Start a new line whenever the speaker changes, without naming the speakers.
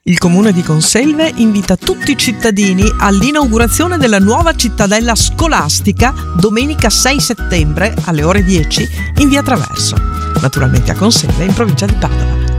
Il comune di Conselve invita tutti i cittadini all'inaugurazione della nuova cittadella scolastica domenica 6 settembre alle ore 10 in via Traverso, naturalmente a Conselve in provincia di Padova.